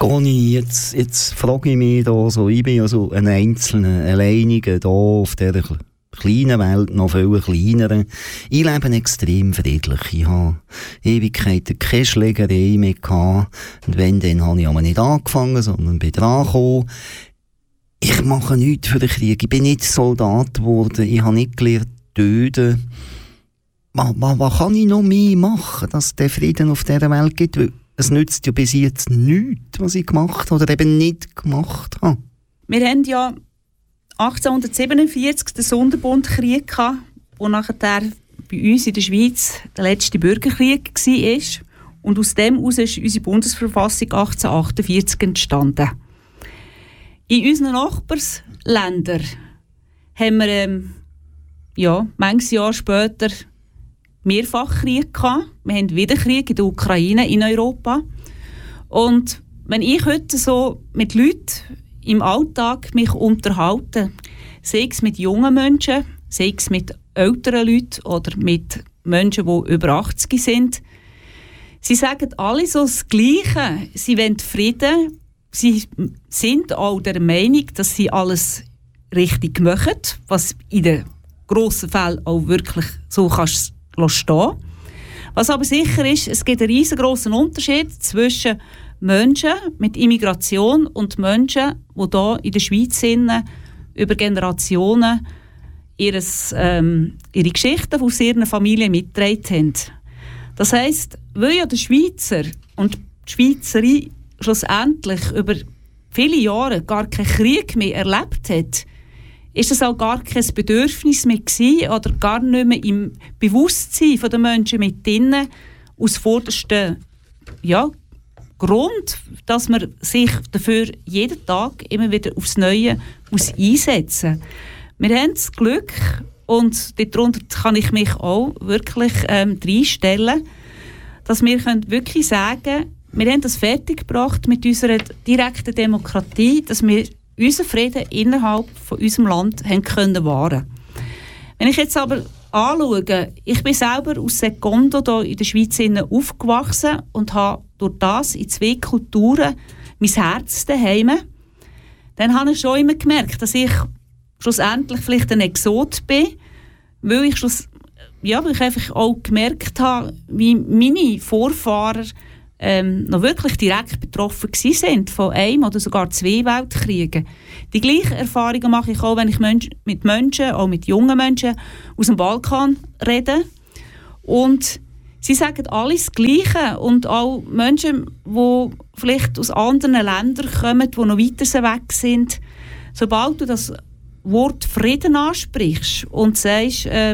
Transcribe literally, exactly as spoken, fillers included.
Conny, jetzt, jetzt frage ich mich da so, ich bin ja so ein Einzelner, Alleiniger da auf dieser kleinen Welt, noch viel kleineren. Ich lebe extrem friedlich. Ich habe Ewigkeiten keine Schlägerei mehr gehabt. Und wenn, dann habe ich aber nicht angefangen, sondern bin dran gekommen. Ich mache nichts für den Krieg. Ich bin nicht Soldat geworden. Ich habe nicht gelernt töten. Was, was, was kann ich noch mehr machen, dass es den Frieden auf dieser Welt gibt? Weil es nützt ja bis jetzt nichts, was ich gemacht habe oder eben nicht gemacht habe. Wir haben ja achtzehnhundertsiebenundvierzig den Sonderbundkrieg gehabt, wo nachher bei uns in der Schweiz der letzte Bürgerkrieg war. Und aus dem heraus ist unsere Bundesverfassung achtzehnhundertachtundvierzig entstanden. In unseren Nachbarländern haben wir ähm, ja, manches Jahr später mehrfach Krieg gehabt. Wir haben wieder Krieg in der Ukraine, in Europa. Und wenn ich heute so mit Leuten im Alltag mich unterhalte, sei es mit jungen Menschen, sei es mit älteren Leuten oder mit Menschen, die über achtzig sind, sie sagen alle so das Gleiche. Sie wollen Frieden. Sie sind auch der Meinung, dass sie alles richtig machen, was in den grossen Fällen auch wirklich so kannst stehen. Was aber sicher ist, es gibt einen riesengroßen Unterschied zwischen Menschen mit Immigration und Menschen, die hier in der Schweiz sind, über Generationen ihres, ähm, ihre Geschichten aus ihren Familien mitgetragen haben. Das heisst, weil ja der Schweizer und die Schweizerin schlussendlich über viele Jahre gar keinen Krieg mehr erlebt hat, ist es auch gar kein Bedürfnis mehr gewesen oder gar nicht mehr im Bewusstsein der Menschen mit drinnen aus vordersten ja, Grund, dass man sich dafür jeden Tag immer wieder aufs Neue muss einsetzen. Wir haben das Glück, und darunter kann ich mich auch wirklich ähm, reinstellen, dass wir können wirklich sagen können, wir haben das fertiggebracht mit unserer direkten Demokratie, dass wir unseren Frieden innerhalb von unserem Land haben können wahren. Wenn ich jetzt aber anschaue, ich bin selber aus Secondo hier in der Schweiz aufgewachsen und habe durch das in zwei Kulturen mein Herz daheim, dann habe ich schon immer gemerkt, dass ich schlussendlich vielleicht ein Exot bin, weil ich, schluss, ja, weil ich einfach auch gemerkt habe, wie meine Vorfahren ähm, noch wirklich direkt betroffen sind von einem oder sogar zwei Weltkriegen. Die gleichen Erfahrungen mache ich auch, wenn ich Mensch, mit Menschen, auch mit jungen Menschen aus dem Balkan rede. Und sie sagen alles das Gleiche. Und auch Menschen, die vielleicht aus anderen Ländern kommen, die noch weiter weg sind, sobald du das Wort Frieden ansprichst und sagst, äh,